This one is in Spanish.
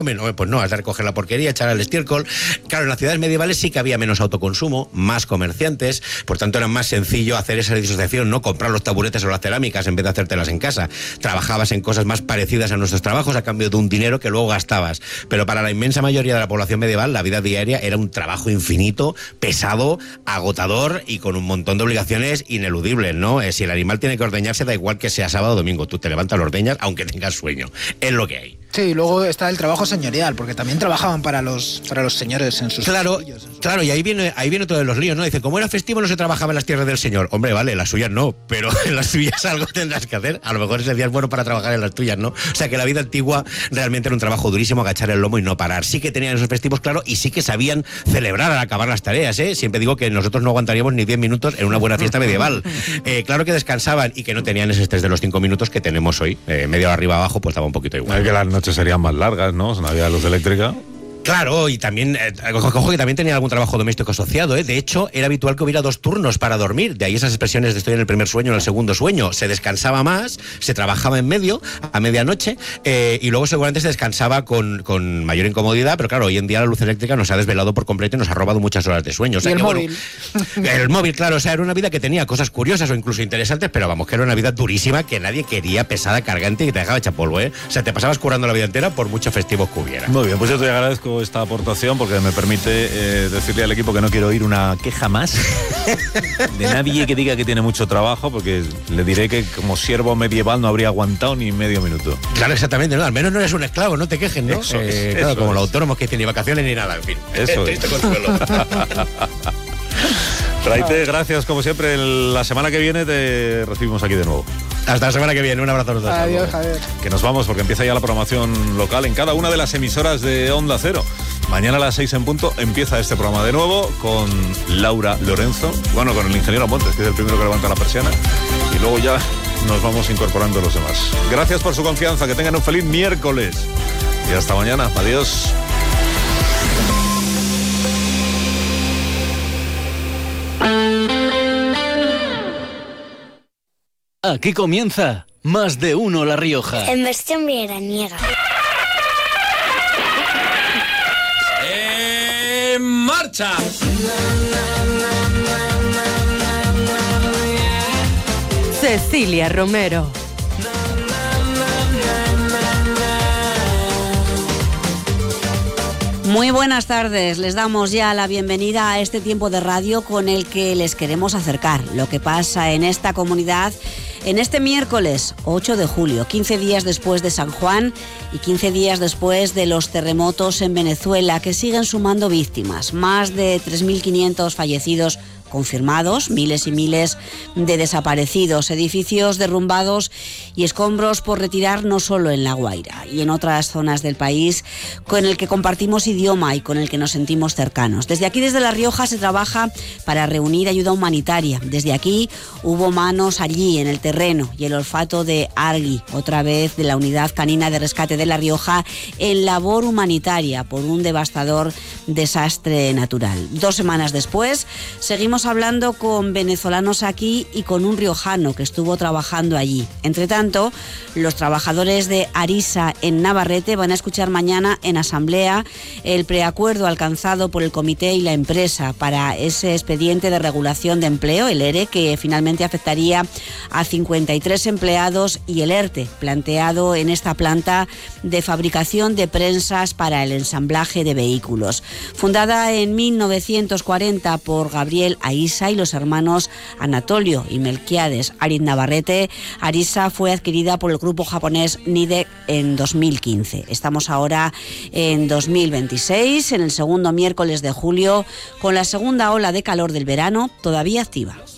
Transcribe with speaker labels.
Speaker 1: No, pues no, has de recoger la porquería, echar al estiércol. Claro, en las ciudades medievales sí que había menos autoconsumo, más comerciantes, por tanto era más sencillo hacer esa disociación, ¿no? Comprar los taburetes o las cerámicas en vez de hacértelas en casa. Trabajabas en cosas más parecidas a nuestros trabajos a cambio de un dinero que luego gastabas. Pero para la inmensa mayoría de la población medieval, la vida diaria era un trabajo infinito, pesado, agotador y con un montón de obligaciones ineludibles, ¿no? Si el animal tiene que ordeñarse, da igual que sea sábado o domingo, tú te levantas, lo ordeñas, aunque tengas sueño. Es lo que hay.
Speaker 2: Sí, y luego está el trabajo señorial, porque también trabajaban para los señores en sus castillos.
Speaker 1: Claro, y ahí viene todos los líos, ¿no? Dice, como era festivo no se trabajaba en las tierras del señor. Hombre, vale, en las suyas no, pero en las suyas algo tendrás que hacer. A lo mejor ese día es bueno para trabajar en las tuyas, ¿no? O sea, que la vida antigua realmente era un trabajo durísimo, agachar el lomo y no parar. Sí que tenían esos festivos, claro, y sí que sabían celebrar al acabar las tareas, ¿eh? Siempre digo que nosotros no aguantaríamos ni 10 minutos en una buena fiesta medieval. Claro que descansaban y que no tenían ese estrés de los 5 minutos que tenemos hoy. Media hora arriba abajo, pues estaba un poquito igual.
Speaker 3: Es que las noches serían más largas, ¿no? Si no había luz eléctrica.
Speaker 1: Claro, y también, ojo que también tenía algún trabajo doméstico asociado, ¿eh? De hecho, era habitual que hubiera 2 turnos para dormir, de ahí esas expresiones de estoy en el primer sueño, en el segundo sueño. Se descansaba más, se trabajaba en medio, a medianoche, y luego seguramente se descansaba con mayor incomodidad, pero claro, hoy en día la luz eléctrica nos ha desvelado por completo y nos ha robado muchas horas de sueño. O sea,
Speaker 2: y el
Speaker 1: que,
Speaker 2: móvil.
Speaker 1: Bueno, el móvil, claro, o sea, era una vida que tenía cosas curiosas o incluso interesantes, pero vamos, que era una vida durísima que nadie quería, pesada, cargante y que te dejaba hecha polvo, ¿eh? O sea, te pasabas currando la vida entera por muchos festivos que hubiera.
Speaker 3: Muy bien, pues yo te agradezco esta aportación porque me permite decirle al equipo que no quiero oír una queja más de nadie que diga que tiene mucho trabajo, porque le diré que como siervo medieval no habría aguantado ni medio minuto.
Speaker 1: Claro, exactamente, ¿no? Al menos no eres un esclavo, no te quejes, ¿no?
Speaker 3: Eso
Speaker 1: claro, como
Speaker 3: es.
Speaker 1: los autónomos que dicen ni vacaciones ni nada, en fin.
Speaker 3: Eso
Speaker 1: Triste consuelo.
Speaker 3: Raite, gracias como siempre. La semana que viene te recibimos aquí de nuevo.
Speaker 1: Hasta la semana que viene, un abrazo a los dos.
Speaker 2: Adiós, Javier.
Speaker 3: Que nos vamos porque empieza ya la programación local en cada una de las emisoras de Onda Cero. Mañana a las 6 en punto empieza este programa de nuevo con Laura Lorenzo, bueno, con el ingeniero Montes, que es el primero que levanta la persiana, y luego ya nos vamos incorporando los demás. Gracias por su confianza, que tengan un feliz miércoles y hasta mañana. Adiós.
Speaker 4: Aquí comienza Más de Uno La Rioja.
Speaker 5: En versión veraniega.
Speaker 4: ¡En marcha!
Speaker 6: Cecilia Romero.
Speaker 7: Muy buenas tardes, les damos ya la bienvenida a este tiempo de radio con el que les queremos acercar lo que pasa en esta comunidad en este miércoles 8 de julio, 15 días después de San Juan y 15 días después de los terremotos en Venezuela que siguen sumando víctimas, más de 3.500 fallecidos confirmados, miles y miles de desaparecidos, edificios derrumbados y escombros por retirar no solo en La Guaira y en otras zonas del país con el que compartimos idioma y con el que nos sentimos cercanos. Desde aquí, desde La Rioja, se trabaja para reunir ayuda humanitaria. Desde aquí hubo manos allí en el terreno y el olfato de Argui, otra vez de la Unidad Canina de Rescate de La Rioja, en labor humanitaria por un devastador desastre natural. 2 semanas después, seguimos hablando con venezolanos aquí y con un riojano que estuvo trabajando allí. Entre tanto, los trabajadores de Arisa en Navarrete van a escuchar mañana en asamblea el preacuerdo alcanzado por el comité y la empresa para ese expediente de regulación de empleo, el ERE, que finalmente afectaría a 53 empleados, y el ERTE, planteado en esta planta de fabricación de prensas para el ensamblaje de vehículos. Fundada en 1940 por Gabriel Aisa y los hermanos Anatolio y Melquiades Ariz Navarrete, Arisa fue adquirida por el grupo japonés Nidec en 2015. Estamos ahora en 2026, en el segundo miércoles de julio, con la segunda ola de calor del verano todavía activa.